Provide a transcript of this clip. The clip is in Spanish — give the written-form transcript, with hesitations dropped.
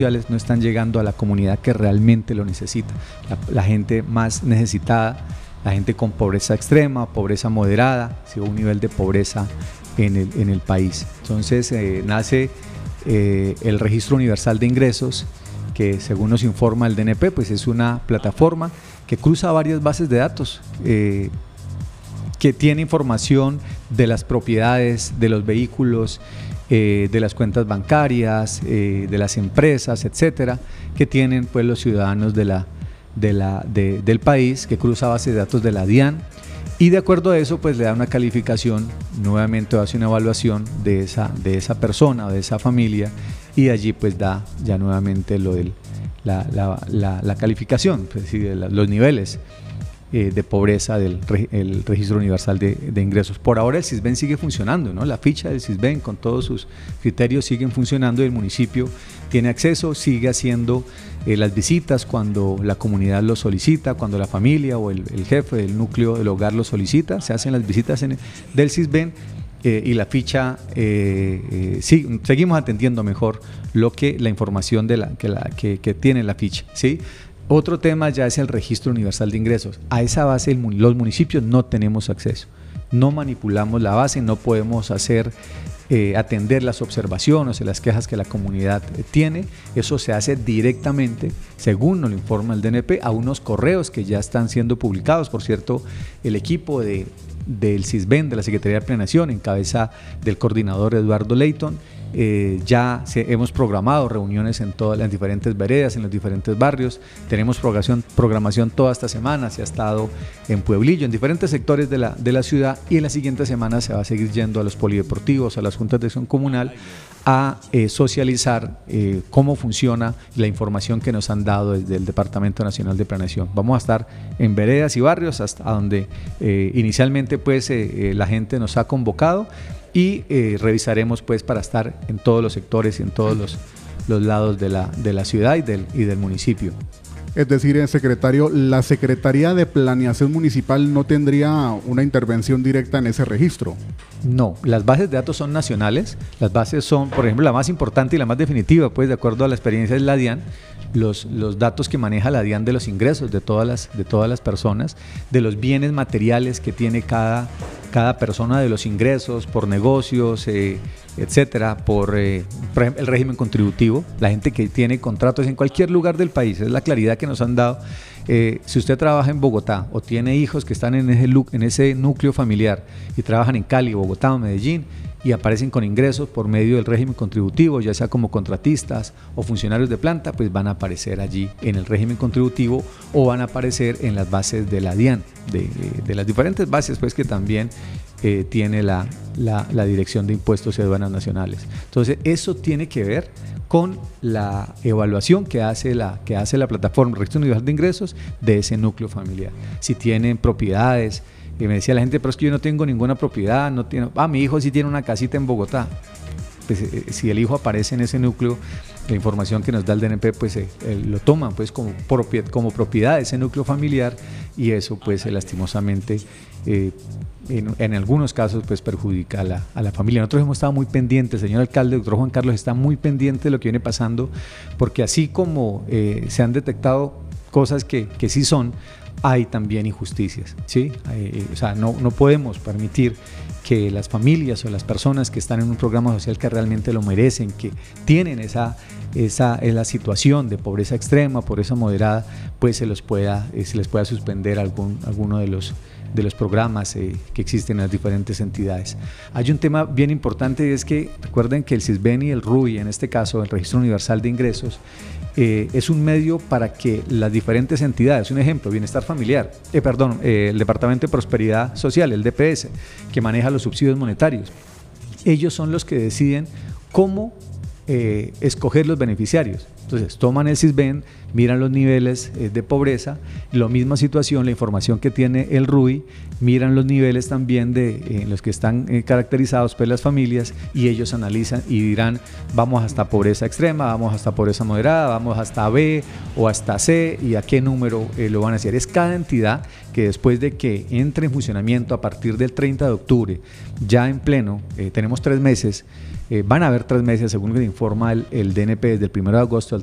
no están llegando a la comunidad que realmente lo necesita, la gente más necesitada, la gente con pobreza extrema, pobreza moderada, ¿sí? Un nivel de pobreza en el país. Entonces nace el Registro Universal de Ingresos, que según nos informa el DNP, pues es una plataforma que cruza varias bases de datos, que tiene información de las propiedades, de los vehículos, de las cuentas bancarias, de las empresas, etcétera, que tienen pues los ciudadanos del país, que cruza base de datos de la DIAN, y de acuerdo a eso pues le da una calificación, nuevamente hace una evaluación de esa persona o de esa familia, y allí pues da ya nuevamente lo de la calificación, pues, de los niveles de pobreza del Registro Universal de Ingresos. Por ahora el SISBEN sigue funcionando, ¿no? La ficha del SISBEN con todos sus criterios siguen funcionando y el municipio tiene acceso, sigue haciendo las visitas cuando la comunidad lo solicita, cuando la familia o el jefe del núcleo del hogar lo solicita, se hacen las visitas del SISBEN y la ficha, sí, seguimos atendiendo mejor la información que tiene la ficha, ¿sí? Otro tema ya es el Registro Universal de Ingresos. A esa base los municipios no tenemos acceso, no manipulamos la base, no podemos atender las observaciones y las quejas que la comunidad tiene. Eso se hace directamente, según nos lo informa el DNP, a unos correos que ya están siendo publicados. Por cierto, el equipo del SISBEN, de la Secretaría de Planeación, en cabeza del coordinador Eduardo Leighton, hemos programado reuniones en todas las diferentes veredas, en los diferentes barrios. Tenemos programación toda esta semana, se ha estado en Pueblillo, en diferentes sectores de la ciudad, y en la siguiente semana se va a seguir yendo a los polideportivos, a las juntas de acción comunal, a socializar cómo funciona la información que nos han dado desde el Departamento Nacional de Planeación. Vamos a estar en veredas y barrios hasta donde inicialmente pues la gente nos ha convocado, y revisaremos pues para estar en todos los sectores y en todos los lados de la ciudad y del municipio. Es decir, secretario, la Secretaría de Planeación Municipal no tendría una intervención directa en ese registro. No, las bases de datos son nacionales. Las bases son, por ejemplo, la más importante y la más definitiva, pues de acuerdo a la experiencia, es la DIAN. Los datos que maneja la DIAN de los ingresos de todas las personas, de los bienes materiales que tiene cada persona, de los ingresos por negocios, etcétera, por ejemplo, el régimen contributivo, la gente que tiene contratos en cualquier lugar del país. Es la claridad que nos han dado. Si usted trabaja en Bogotá o tiene hijos que están en ese núcleo familiar y trabajan en Cali, Bogotá o Medellín, y aparecen con ingresos por medio del régimen contributivo, ya sea como contratistas o funcionarios de planta, pues van a aparecer allí en el régimen contributivo o van a aparecer en las bases de la DIAN, de las diferentes bases pues que también tiene la Dirección de Impuestos y Aduanas Nacionales. Entonces eso tiene que ver con la evaluación que hace la plataforma Registro Universal de Ingresos de ese núcleo familiar. Si tienen propiedades, me decía la gente, pero es que yo no tengo ninguna propiedad, mi hijo sí tiene una casita en Bogotá. Pues, si el hijo aparece en ese núcleo, la información que nos da el DNP, pues lo toman pues como propiedad de ese núcleo familiar, y eso pues lastimosamente en algunos casos pues perjudica a la familia. Nosotros hemos estado muy pendientes, el señor alcalde, doctor Juan Carlos, está muy pendiente de lo que viene pasando, porque así como se han detectado cosas que sí son, hay también injusticias, ¿sí? O sea, no podemos permitir que las familias o las personas que están en un programa social que realmente lo merecen, que tienen esa la situación de pobreza extrema, pobreza moderada, pues se les pueda suspender alguno de los programas que existen en las diferentes entidades. Hay un tema bien importante, y es que recuerden que el SISBEN y el RUI, en este caso el Registro Universal de Ingresos, es un medio para que las diferentes entidades, un ejemplo, Bienestar Familiar, el Departamento de Prosperidad Social, el DPS, que maneja los subsidios monetarios, ellos son los que deciden cómo escoger los beneficiarios. Entonces toman el SISBEN, miran los niveles de pobreza, la misma situación, la información que tiene el RUI, miran los niveles también en los que están caracterizados pues las familias, y ellos analizan y dirán, vamos hasta pobreza extrema, vamos hasta pobreza moderada, vamos hasta B o hasta C, y a qué número lo van a hacer. Es cada entidad que después de que entre en funcionamiento a partir del 30 de octubre, ya en pleno, tenemos 3 meses, van a haber 3 meses según lo que informa el DNP, desde el 1 de agosto